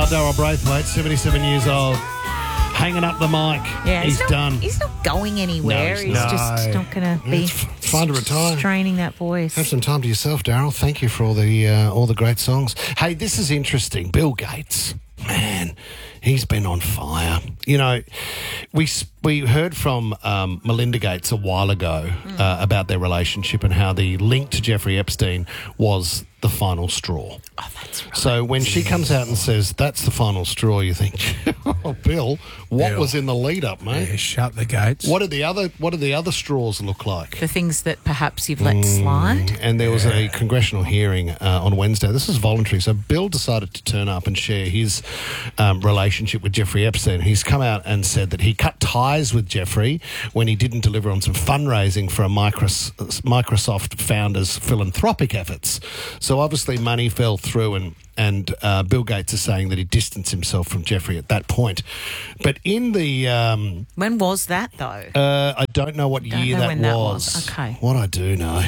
Daryl Braithwaite, 77 years old, hanging up the mic. Yeah, he's done. He's not going anywhere. No, he's just not going to be It's fine to retire. straining that voice. Have some time to yourself, Daryl. Thank you for all the great songs. Hey, this is interesting. Bill Gates, man, he's been on fire. You know, we heard from Melinda Gates a while ago about their relationship and how the link to Jeffrey Epstein was the final straw. Oh, that's right. So when she comes out and says that's the final straw, you think, oh, Bill, what was in the lead up, mate? Yeah, shut the gates. What did the other straws look like? The things that perhaps you've let slide. And there was a congressional hearing on Wednesday. This is voluntary. So Bill decided to turn up and share his relationship with Jeffrey Epstein. He's come out and said that he cut ties with Jeffrey when he didn't deliver on some fundraising for a Microsoft founder's philanthropic efforts. So obviously money fell through and Bill Gates is saying that he distanced himself from Jeffrey at that point. But in the... When was that, though? I don't know what year that was. Okay. What I do know,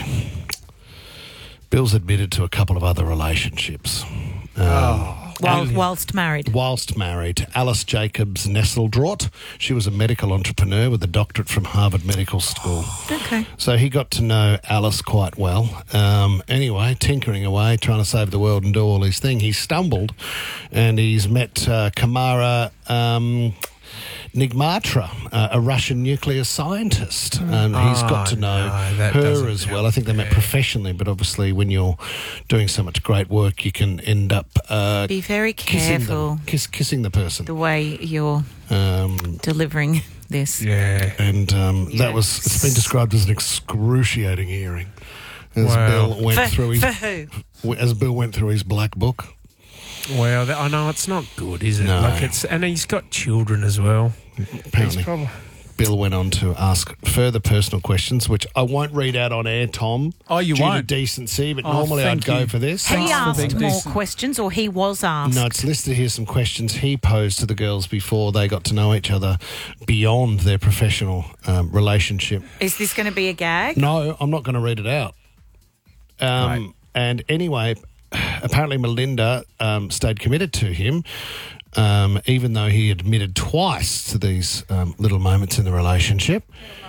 Bill's admitted to a couple of other relationships. Whilst married. Whilst married. Alice Jacobs Nesseldrott. She was a medical entrepreneur with a doctorate from Harvard Medical School. Okay. So he got to know Alice quite well. Anyway, tinkering away, trying to save the world and do all these things, he stumbled and he's met Kamara Nigmatra, a Russian nuclear scientist. He's got to know her as well. I think they met professionally, but obviously when you're doing so much great work, you can end up be very careful. Kissing the person. The way you're delivering this. Yeah. And it's been described as an excruciating hearing. As Bill went through his, for who? As Bill went through his black book. Well, I know it's not good, is it? No. And he's got children as well. Apparently, Bill went on to ask further personal questions, which I won't read out on air, Tom. Oh, you due won't? to decency, but normally I'd go for this. He asked more questions, or he was asked? No, it's listed here some questions he posed to the girls before they got to know each other beyond their professional relationship. Is this going to be a gag? No, I'm not going to read it out. And anyway, apparently Melinda stayed committed to him, even though he admitted twice to these little moments in the relationship.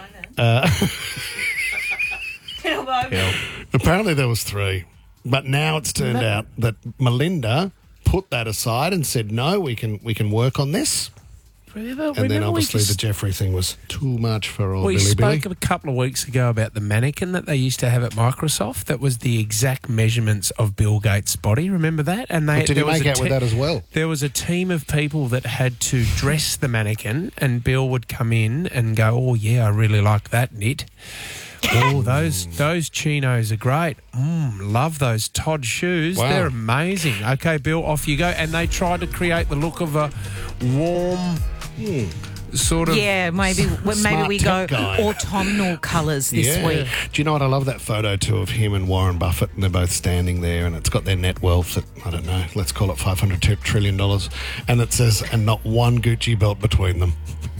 Little moment. Apparently there was 3, but now it's turned out that Melinda put that aside and said, no, we can work on this. And then obviously the Jeffrey thing was too much for old Billy Billy. We spoke a couple of weeks ago about the mannequin that they used to have at Microsoft that was the exact measurements of Bill Gates' body. Remember that? And did he make out with that as well? There was a team of people that had to dress the mannequin, and Bill would come in and go, oh, yeah, I really like that knit. Oh, those chinos are great. Love those Todd shoes. Wow. They're amazing. Okay, Bill, off you go. And they tried to create the look of a warm... sort of maybe we go guy. autumnal colours this week. Do you know what? I love that photo too of him and Warren Buffett, and they're both standing there, and it's got their net wealth at, I don't know, let's call it $500 trillion, and it says, and not one Gucci belt between them.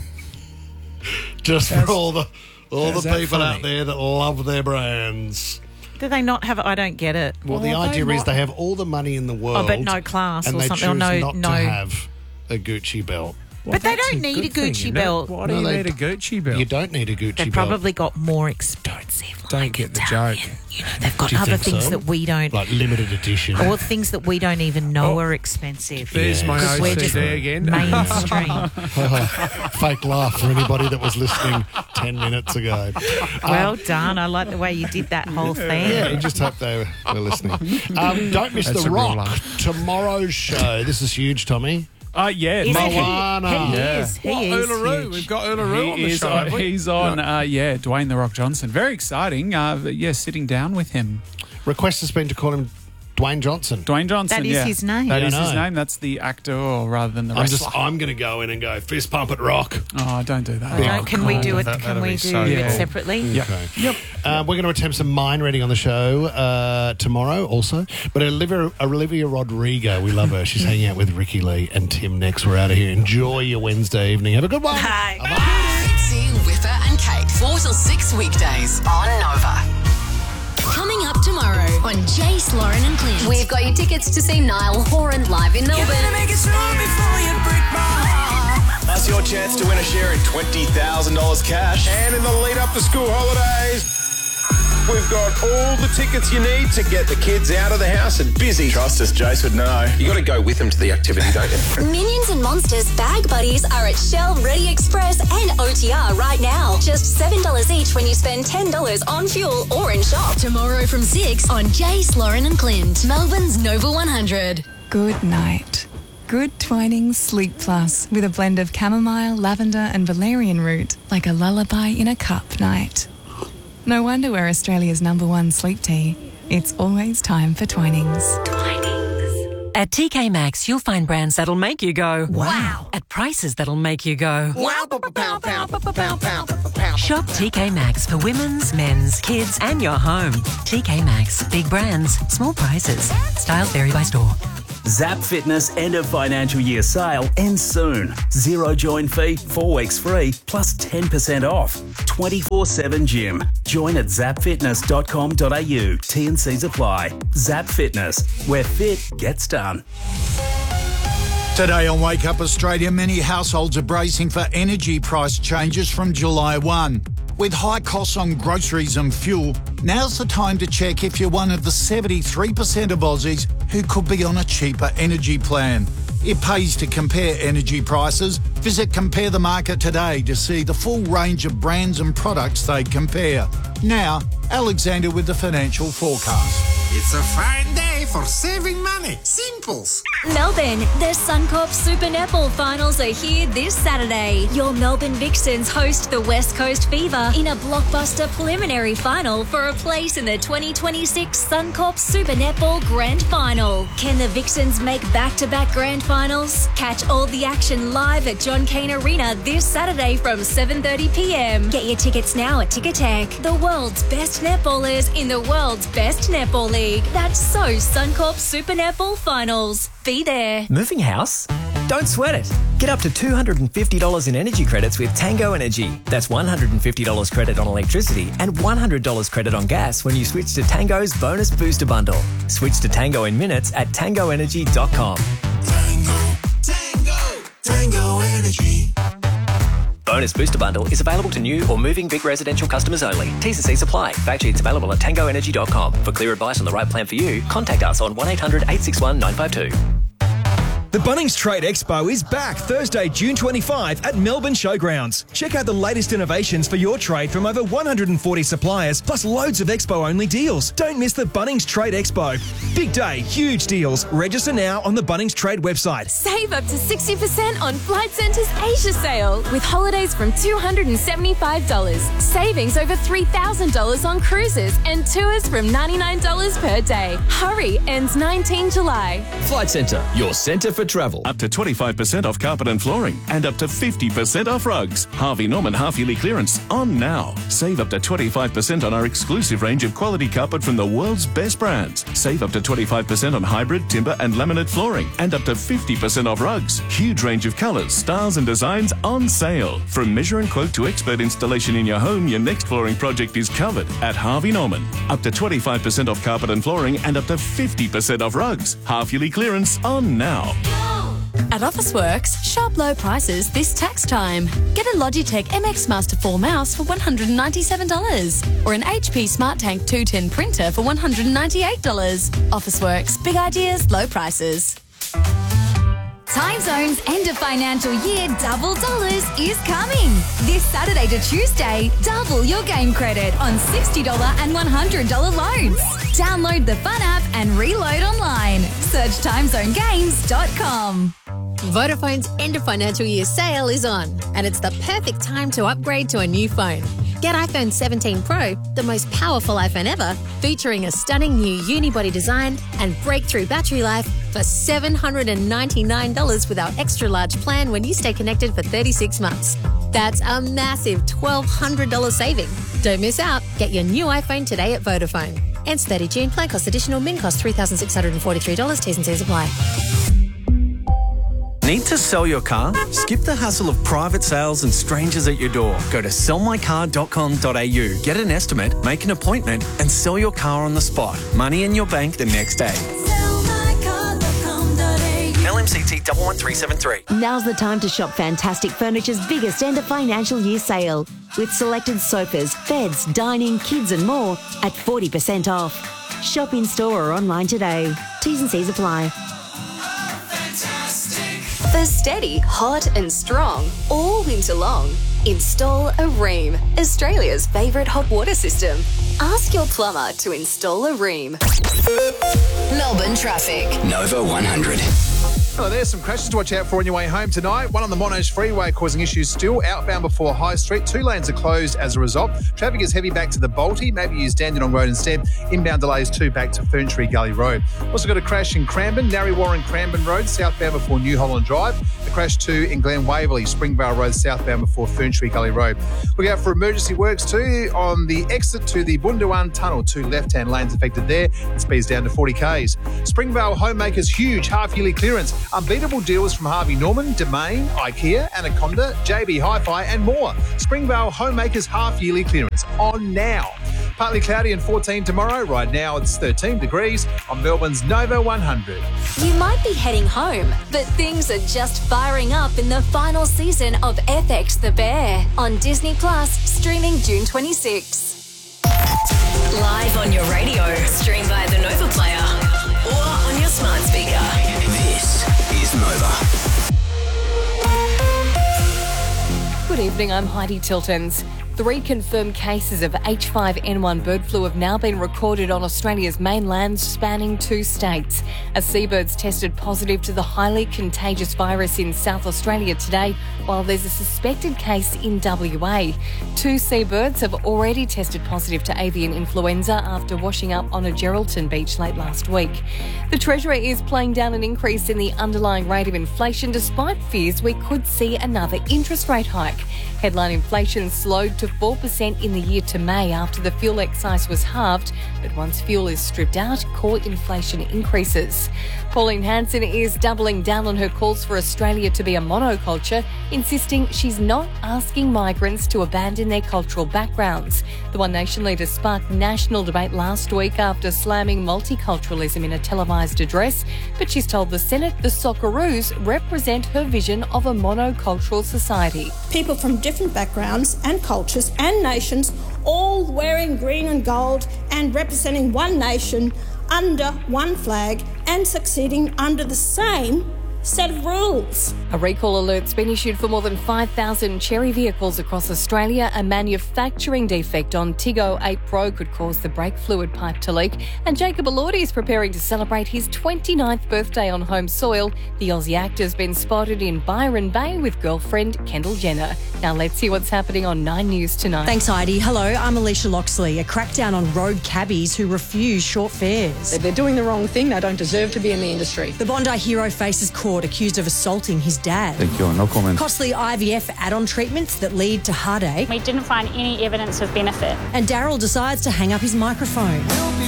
Just for all the people out there that love their brands. Do they not have it? I don't get it. Well, the idea is they have all the money in the world, but no class and or they something. choose Or not to have a Gucci belt. But they don't need a Gucci belt. Why do you need a Gucci belt? You don't need a Gucci belt. They've probably got more expensive. Don't get the joke. You know, they've got Do you other think things so? that we don't. Like limited edition. Or things that we don't even know are expensive. There's my Because we're just OCD again. mainstream. Fake laugh for anybody that was listening 10 minutes ago. Well done. I like the way you did that whole thing. Yeah, I just hope they were listening. Don't miss That's The a real Rock laugh. tomorrow's show. This is huge, Tommy. Yeah. Is it? Moana. He Yeah. is. He What, is Uluru? huge. We've got Uluru on the show. haven't we? He's on, Dwayne The Rock Johnson. Very exciting. Sitting down with him. Request has been to call him Dwayne Johnson. Dwayne Johnson, That is his name. That Yeah, is I his know. name. That's the actor, or rather than the I'm wrestler. going to go in and go fist pump at Rock. Oh, don't do that. Can we do it? That'll Can we be do so it cool. separately? Okay. Yep. We're going to attempt some mind reading on the show tomorrow also. But Olivia Rodrigo, we love her. She's hanging out with Ricky Lee and Tim next. We're out of here. Enjoy your Wednesday evening. Have a good one. Bye. Fitzy, Whipper and Kate, 4 till 6 weekdays on Nova. Coming up tomorrow on Jace, Lauren and Clint. We've got your tickets to see Niall Horan live in Melbourne. chance to win a share in $20,000 cash. And in the lead up to school holidays, we've got all the tickets you need to get the kids out of the house and busy. Trust us, Jace would know. You got to go with them to the activity, don't you? Minions and Monsters Bag Buddies are at Shell, Ready Express and OTR right now. Just $7 each when you spend $10 on fuel or in shop. Tomorrow from 6 on Jace, Lauren and Clint, Melbourne's Nova 100. Good night. Good Twinings Sleep Plus with a blend of chamomile, lavender and valerian root, like a lullaby in a cup night. No wonder we're Australia's #1 sleep tea. It's always time for Twinings. At TK Maxx, you'll find brands that'll make you go, wow, at prices that'll make you go, Wow, pow, pow, pow, pow. Shop TK Maxx for women's, men's, kids and your home. TK Maxx. Big brands, small prices. Styles vary by store. Zap Fitness end of financial year sale ends soon. 0 join fee, 4 weeks free, plus 10% off. 24/7 gym. Join at zapfitness.com.au. T&Cs apply. Zap Fitness, where fit gets done. Today on Wake Up Australia, many households are bracing for energy price changes from July 1. With high costs on groceries and fuel, now's the time to check if you're one of the 73% of Aussies who could be on a cheaper energy plan. It pays to compare energy prices. Visit Compare the Market today to see the full range of brands and products they compare. Now, Alexander with the financial forecast. It's a fine day for saving money. Simples. Melbourne, the Suncorp Super Netball Finals are here this Saturday. Your Melbourne Vixens host the West Coast Fever in a blockbuster preliminary final for a place in the 2026 Suncorp Super Netball Grand Final. Can the Vixens make back-to-back Grand Finals? Catch all the action live at John Cain Arena this Saturday from 7:30 p.m. Get your tickets now at Ticketek. The world's best netballers in the world's best netball league. That's so Suncorp Super Netball Finals. Be there. Moving house? Don't sweat it. Get up to $250 in energy credits with Tango Energy. That's $150 credit on electricity and $100 credit on gas when you switch to Tango's Bonus Booster Bundle. Switch to Tango in minutes at tangoenergy.com. Tango Energy. Bonus Booster Bundle is available to new or moving big residential customers only. T's and C's apply. Fact sheets available at tangoenergy.com. For clear advice on the right plan for you, contact us on 1800 861 952. The Bunnings Trade Expo is back Thursday, June 25 at Melbourne Showgrounds. Check out the latest innovations for your trade from over 140 suppliers, plus loads of Expo-only deals. Don't miss the Bunnings Trade Expo. Big day, huge deals. Register now on the Bunnings Trade website. Save up to 60% on Flight Centre's Asia sale with holidays from $275. Savings over $3,000 on cruises and tours from $99 per day. Hurry, ends 19 July. Flight Centre, your centre for travel. Up to 25% off carpet and flooring and up to 50% off rugs. Harvey Norman half-yearly clearance on now. Save up to 25% on our exclusive range of quality carpet from the world's best brands. Save up to 25% on hybrid, timber and laminate flooring and up to 50% off rugs. Huge range of colours, styles and designs on sale. From measure and quote to expert installation in your home, your next flooring project is covered at Harvey Norman. Up to 25% off carpet and flooring and up to 50% off rugs. Half-yearly clearance on now. At Officeworks, shop low prices this tax time. Get a Logitech MX Master 4 mouse for $197 or an HP Smart Tank 210 printer for $198. Officeworks, big ideas, low prices. Time Zone's end of financial year double dollars is coming. This Saturday to Tuesday, double your game credit on $60 and $100 loans. Download the Fun app and reload online. Search timezonegames.com. Vodafone's end of financial year sale is on, and it's the perfect time to upgrade to a new phone. Get iPhone 17 Pro, the most powerful iPhone ever, featuring a stunning new unibody design and breakthrough battery life for $799 with our extra large plan when you stay connected for 36 months. That's a massive $1,200 saving. Don't miss out. Get your new iPhone today at Vodafone. Ends 30 June. Plan cost additional. Min cost $3,643. T's and C's apply. Need to sell your car? Skip the hassle of private sales and strangers at your door. Go to sellmycar.com.au, get an estimate, make an appointment and sell your car on the spot. Money in your bank the next day. Sellmycar.com.au. RMCT 11373. Now's the time to shop Fantastic Furniture's biggest end of financial year sale with selected sofas, beds, dining, kids and more at 40% off. Shop in store or online today. T's and C's apply. For steady, hot and strong, all winter long, install a Rheem, Australia's favourite hot water system. Ask your plumber to install a Rheem. Melbourne traffic. Nova 100. Well, there's some crashes to watch out for on your way home tonight. One on the Monash Freeway causing issues still. Outbound before High Street. 2 lanes are closed as a result. Traffic is heavy back to the Balti. Maybe use Dandenong Road instead. Inbound delays too back to Ferntree Gully Road. Also got a crash in Cranbourne. Narre Cranbourne Road, southbound before New Holland Drive. A crash too in Glen Waverley, Springvale Road, southbound before Ferntree Gully Road. Look out for emergency works too on the exit to the Bundawan Tunnel. 2 left-hand lanes affected there. It speeds down to 40 k's. Springvale Homemakers huge half-yearly clearance. Unbeatable deals from Harvey Norman, Domain, IKEA, Anaconda, JB Hi-Fi and more. Springvale Homemakers half-yearly clearance on now. Partly cloudy and 14 tomorrow. Right now it's 13 degrees on Melbourne's Nova 100. You might be heading home, but things are just firing up in the final season of FX The Bear on Disney Plus, streaming June 26. Live on your radio, stream via the Nova Player or on your smart speaker. This is Nova. Good evening, I'm Heidi Tiltons. 3 confirmed cases of H5N1 bird flu have now been recorded on Australia's mainland, spanning 2 states. As seabirds tested positive to the highly contagious virus in South Australia today, while there's a suspected case in WA. 2 seabirds have already tested positive to avian influenza after washing up on a Geraldton beach late last week. The Treasurer is playing down an increase in the underlying rate of inflation despite fears we could see another interest rate hike. Headline inflation slowed to 4% in the year to May after the fuel excise was halved, but once fuel is stripped out, core inflation increases. Pauline Hanson is doubling down on her calls for Australia to be a monoculture, insisting she's not asking migrants to abandon their cultural backgrounds. The One Nation leader sparked national debate last week after slamming multiculturalism in a televised address, but she's told the Senate the Socceroos represent her vision of a monocultural society. People from different backgrounds and cultures and nations all wearing green and gold and representing one nation under one flag and succeeding under the same set of rules. A recall alert's been issued for more than 5,000 Chery vehicles across Australia. A manufacturing defect on Tiggo 8 Pro could cause the brake fluid pipe to leak. And Jacob Elordi is preparing to celebrate his 29th birthday on home soil. The Aussie actor's been spotted in Byron Bay with girlfriend Kendall Jenner. Now let's see what's happening on 9 News tonight. Thanks, Heidi. Hello, I'm Alicia Loxley. A crackdown on road cabbies who refuse short fares. If they're doing the wrong thing, they don't deserve to be in the industry. The Bondi hero faces court accused of assaulting his dad. Thank you, no comment. Costly IVF add-on treatments that lead to heartache. We didn't find any evidence of benefit. And Daryl decides to hang up his microphone.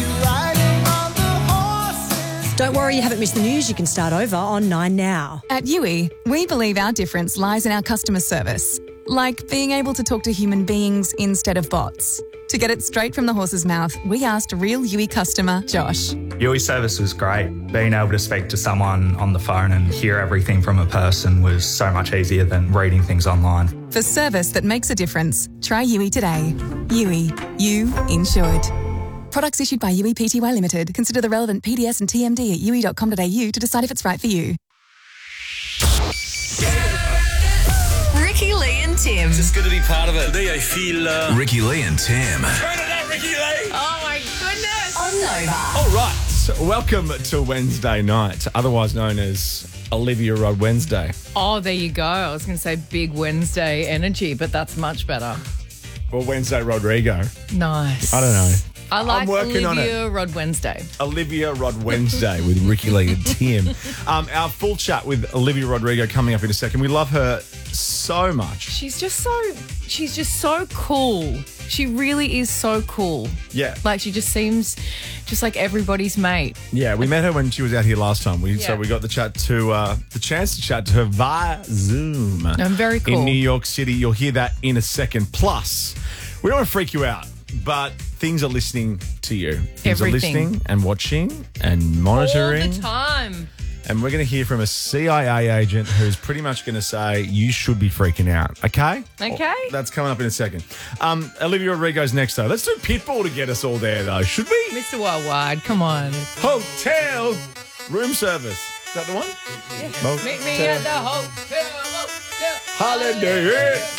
Don't worry, you haven't missed the news. You can start over on 9 Now. At Yui, we believe our difference lies in our customer service. Like being able to talk to human beings instead of bots. To get it straight from the horse's mouth, we asked real Yui customer Josh. Yui service was great. Being able to speak to someone on the phone and hear everything from a person was so much easier than reading things online. For service that makes a difference, try Yui today. Yui, you insured. Products issued by Yui Pty Limited. Consider the relevant PDS and TMD at yui.com.au to decide if it's right for you. Ricky Lee and Tim. Just good to be part of it. Today I feel... Ricky Lee and Tim. Turn it up, Ricky Lee. Oh, my goodness. On Nova. All right. Welcome to Wednesday night, otherwise known as Olivia Rod Wednesday. Oh, there you go. I was going to say Big Wednesday energy, but that's much better. Or Wednesday Rodrigo. Nice. I don't know. I like working Olivia Rod Wednesday. Olivia Rod Wednesday with Ricky Lee and Tim. Our full chat with Olivia Rodrigo coming up in a second. We love her so much. She's just so cool. She really is so cool. Yeah. Like, she just seems just like everybody's mate. Yeah, we met her when she was out here last time. So we got the chance to chat to her via Zoom. Very cool. In New York City. You'll hear that in a second. Plus, we don't want to freak you out, but things are listening to you. Things Everything. are listening and watching and monitoring. All the time. And we're going to hear from a CIA agent who's pretty much going to say you should be freaking out. Okay? Okay. That's coming up in a second. Olivia Rodrigo's next, though. Let's do Pitbull to get us all there, though. Should we? Mr. Worldwide, come on. Hotel room service. Is that the one? Yeah. Meet me at the hotel. Holiday.